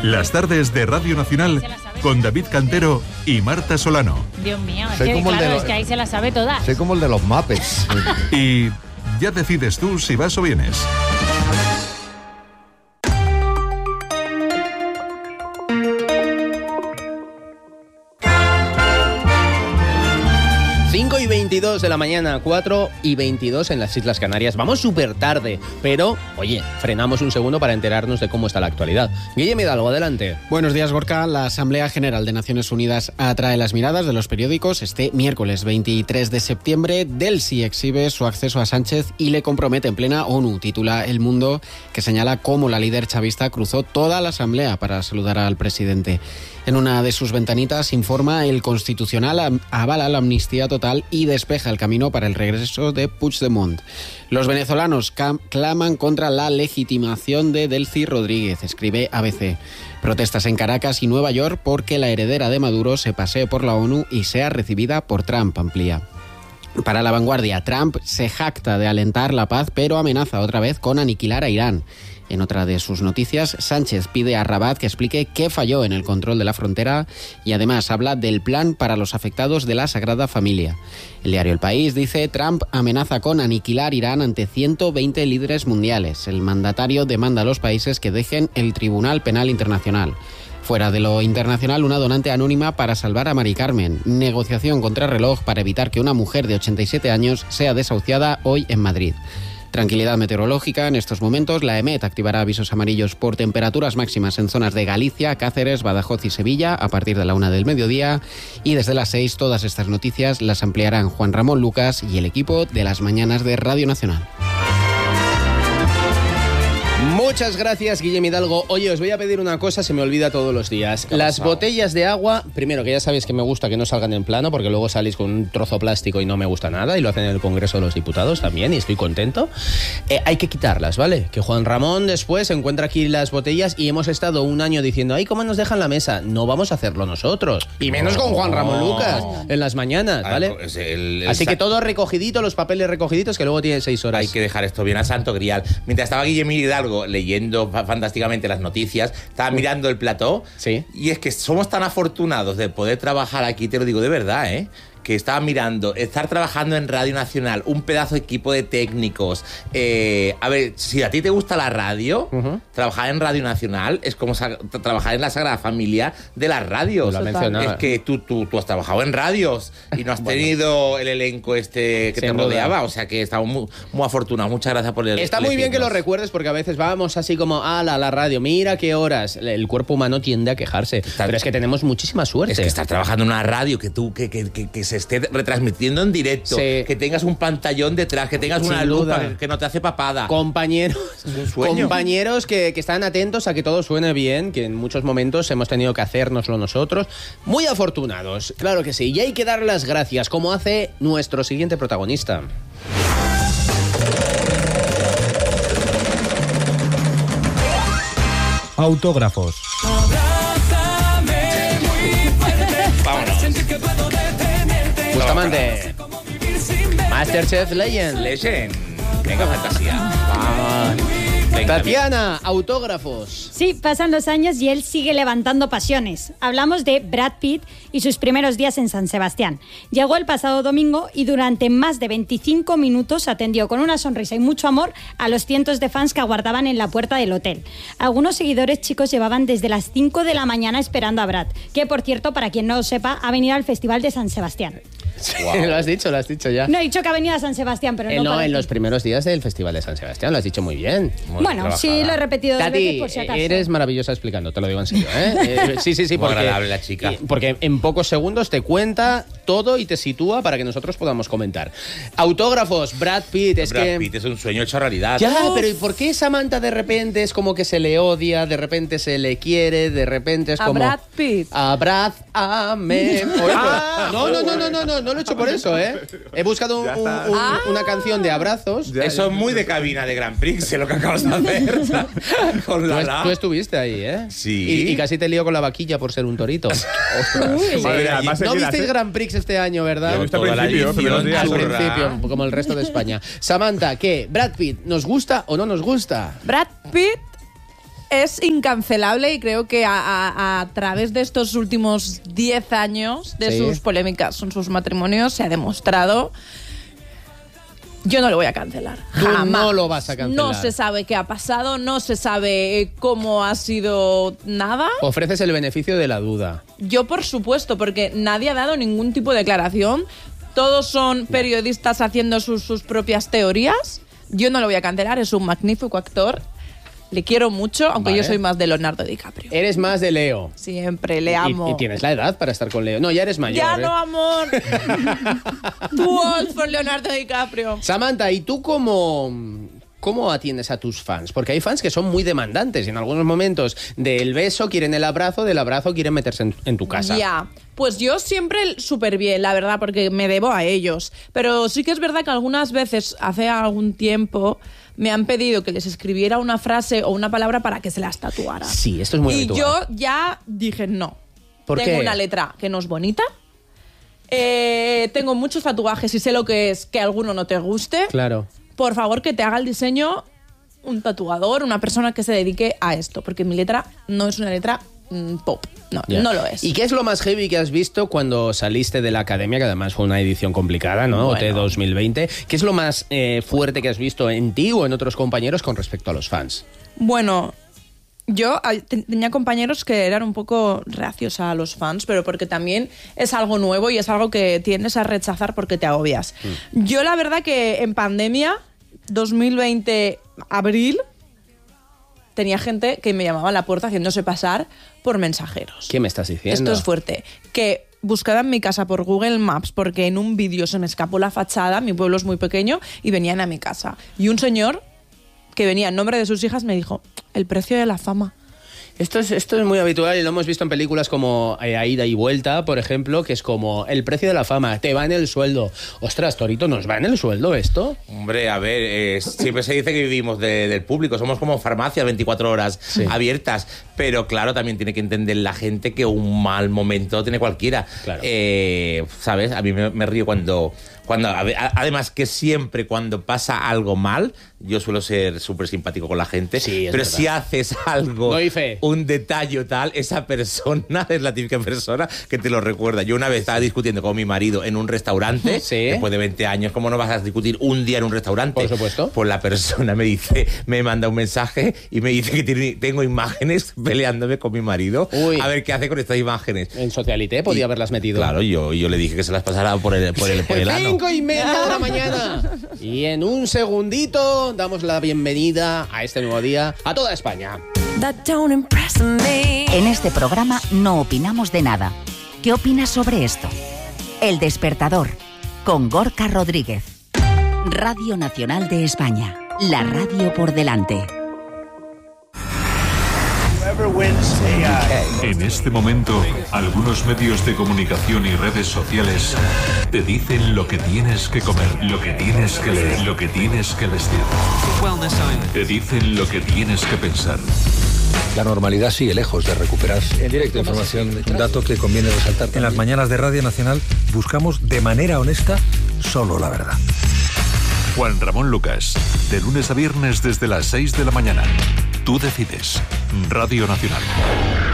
Las tardes de Radio Nacional con David Cantero y Marta Solano. Dios mío, es que ahí se la sabe todas. Soy como el de los Muppets. Y ya decides tú si vas o vienes. Y 22 de la mañana, 4:22 en las Islas Canarias. Vamos súper tarde, pero, oye, frenamos un segundo para enterarnos de cómo está la actualidad. Guillermo Hidalgo, adelante. Buenos días, Gorka. La Asamblea General de Naciones Unidas atrae las miradas de los periódicos. Este miércoles 23 de septiembre, Delsi exhibe su acceso a Sánchez y le compromete en plena ONU, titula El Mundo, que señala cómo la líder chavista cruzó toda la Asamblea para saludar al presidente. En una de sus ventanitas informa el Constitucional avala la amnistía total y despeja el camino para el regreso de Puigdemont. Los venezolanos claman contra la legitimación de Delcy Rodríguez, escribe ABC. Protestas en Caracas y Nueva York porque la heredera de Maduro se pasee por la ONU y sea recibida por Trump, amplía. Para La Vanguardia, Trump se jacta de alentar la paz, pero amenaza otra vez con aniquilar a Irán. En otra de sus noticias, Sánchez pide a Rabat que explique qué falló en el control de la frontera y además habla del plan para los afectados de la Sagrada Familia. El diario El País dice: Trump amenaza con aniquilar Irán ante 120 líderes mundiales. El mandatario demanda a los países que dejen el Tribunal Penal Internacional. Fuera de lo internacional, una donante anónima para salvar a Mari Carmen. Negociación contra reloj para evitar que una mujer de 87 años sea desahuciada hoy en Madrid. Tranquilidad meteorológica. En estos momentos, la EMET activará avisos amarillos por temperaturas máximas en zonas de Galicia, Cáceres, Badajoz y Sevilla a partir de la 1 del mediodía. Y desde las 6, todas estas noticias las ampliarán Juan Ramón Lucas y el equipo de las mañanas de Radio Nacional. Muchas gracias, Guillermo Hidalgo. Oye, os voy a pedir una cosa, se me olvida todos los días. Las botellas de agua, primero, que ya sabéis que me gusta que no salgan en plano, porque luego salís con un trozo plástico y no me gusta nada, y lo hacen en el Congreso de los Diputados también, y estoy contento. Hay que quitarlas, ¿vale? Que Juan Ramón después encuentra aquí las botellas y hemos estado un año diciendo, ay, ¿cómo nos dejan la mesa? No vamos a hacerlo nosotros. Y menos con Juan Ramón Lucas en las mañanas, ¿vale? Así que todo recogidito, los papeles recogiditos, que luego tienen 6 horas. Hay que dejar esto bien a santo grial. Mientras estaba Guillermo Hidalgo leyendo fantásticamente las noticias, estaba mirando el plató, sí. Y es que somos tan afortunados de poder trabajar aquí, te lo digo de verdad, que estaba mirando, estar trabajando en Radio Nacional, un pedazo de equipo de técnicos. A ver, si a ti te gusta la radio, trabajar en Radio Nacional es como trabajar en la Sagrada Familia de las radios. Es que tú has trabajado en radios y no has tenido el elenco que te rodeaba, o sea que estamos muy afortunados. Muchas gracias por Está muy bien que lo recuerdes, porque a veces vamos así como, la radio, mira qué horas. El cuerpo humano tiende a quejarse, pero es que tenemos muchísima suerte. Es que estar trabajando en una radio que se esté retransmitiendo en directo, sí. Que tengas un pantallón detrás, que tengas una luz que no te hace papada. Compañeros que están atentos a que todo suene bien, que en muchos momentos hemos tenido que hacérnoslo nosotros. Muy afortunados, claro que sí. Y hay que dar las gracias, como hace nuestro siguiente protagonista. Autógrafos. Bustamante. Masterchef Legend. Venga, fantasía. Tatiana, autógrafos. Sí, pasan los años y él sigue levantando pasiones. Hablamos de Brad Pitt y sus primeros días en San Sebastián. Llegó el pasado domingo y durante más de 25 minutos atendió con una sonrisa y mucho amor a los cientos de fans que aguardaban en la puerta del hotel. Algunos seguidores chicos llevaban desde las 5 de la mañana esperando a Brad, que por cierto, para quien no lo sepa, ha venido al Festival de San Sebastián. Sí, wow. Lo has dicho ya. No he dicho que ha venido a San Sebastián, pero no en los primeros días del Festival de San Sebastián, lo has dicho muy bien. Bueno, sí, lo he repetido dos veces por si acaso. Eres maravillosa explicando, te lo digo en serio, Sí, muy agradable la chica. Porque en pocos segundos te cuenta todo y te sitúa para que nosotros podamos comentar. Autógrafos, Brad Pitt. Brad Pitt es un sueño hecho realidad. Ya, pero ¿y por qué Samantha de repente es como que se le odia, de repente se le quiere, de repente es como... A Brad Pitt. Abrázame. No lo he hecho por eso, He buscado una canción de abrazos. Eso es muy de cabina de Grand Prix, lo que acabas de hacer. Con tú estuviste ahí, Sí. Y casi te lío con la vaquilla por ser un torito. No visteis Grand Prix este año, ¿verdad? Al principio, como el resto de España. Samantha, ¿qué? ¿Brad Pitt nos gusta o no nos gusta? Brad Pitt es incancelable y creo que a través de estos últimos 10 años de sus polémicas con sus matrimonios se ha demostrado. Yo no lo voy a cancelar. Tú jamás. no lo vas a cancelar. No se sabe qué ha pasado, no se sabe cómo ha sido nada. Ofreces el beneficio de la duda. Yo, por supuesto, porque nadie ha dado ningún tipo de declaración. Todos son periodistas haciendo sus propias teorías. Yo no lo voy a cancelar, es un magnífico actor. Le quiero mucho, aunque yo soy más de Leonardo DiCaprio. Eres más de Leo. Siempre, le amo. Y tienes la edad para estar con Leo. No, ya eres mayor. Ya no, amor. Tú old por Leonardo DiCaprio. Samantha, ¿y tú cómo atiendes a tus fans? Porque hay fans que son muy demandantes y en algunos momentos del beso quieren el abrazo, del abrazo quieren meterse en tu casa. Ya, pues yo siempre súper bien, la verdad, porque me debo a ellos. Pero sí que es verdad que algunas veces, hace algún tiempo, me han pedido que les escribiera una frase o una palabra para que se las tatuara. Sí, esto es muy habitual. Y yo ya dije no. ¿Por Tengo qué? una letra que no es bonita. Tengo muchos tatuajes y sé lo que es que alguno no te guste. Claro. Por favor, que te haga el diseño un tatuador, una persona que se dedique a esto, porque mi letra no es una letra pop. No, Ya. no lo es. ¿Y qué es lo más heavy que has visto cuando saliste de la academia, que además fue una edición complicada, ¿no? Bueno. OT 2020. ¿Qué es lo más fuerte que has visto en ti o en otros compañeros con respecto a los fans? Bueno, yo tenía compañeros que eran un poco reacios a los fans, pero porque también es algo nuevo y es algo que tiendes a rechazar porque te agobias. Yo la verdad que en pandemia, 2020, abril, tenía gente que me llamaba a la puerta haciéndose pasar por mensajeros. ¿Qué me estás diciendo? Esto es fuerte. Que buscaba en mi casa por Google Maps porque en un vídeo se me escapó la fachada, mi pueblo es muy pequeño, y venían a mi casa. Y un señor que venía en nombre de sus hijas me dijo, el precio de la fama. Esto es muy habitual y lo hemos visto en películas como A Ida y Vuelta, por ejemplo, que es como el precio de la fama, te va en el sueldo. Ostras, Torito, ¿nos va en el sueldo esto? Hombre, a ver, siempre se dice que vivimos del público, somos como farmacias 24 horas abiertas, pero claro, también tiene que entender la gente que un mal momento tiene cualquiera. Claro. ¿Sabes? A mí me río cuando además que siempre cuando pasa algo mal, yo suelo ser súper simpático con la gente, Sí, es pero verdad. si haces algo, Doy fe. un detalle o tal, esa persona es la típica persona que te lo recuerda. Yo una vez estaba discutiendo con mi marido en un restaurante, Sí. después de 20 años, ¿cómo no vas a discutir un día en un restaurante? Por supuesto. Pues la persona me manda un mensaje y me dice que tengo imágenes peleándome con mi marido. Uy. A ver qué hace con estas imágenes. En Socialité podía haberlas metido. Claro, yo le dije que se las pasara por el ano. 5:30 de la mañana. Y en un segundito damos la bienvenida a este nuevo día a toda España. En este programa no opinamos de nada. ¿Qué opinas sobre esto? El Despertador, con Gorka Rodríguez. Radio Nacional de España. La radio por delante. En este momento, algunos medios de comunicación y redes sociales te dicen lo que tienes que comer, lo que tienes que leer, lo que tienes que vestir. Te dicen lo que tienes que pensar. La normalidad sigue lejos de recuperarse. En directo, información, un dato que conviene resaltar. En las mañanas de Radio Nacional buscamos de manera honesta solo la verdad. Juan Ramón Lucas, de lunes a viernes desde las 6 de la mañana. Tú decides. Radio Nacional.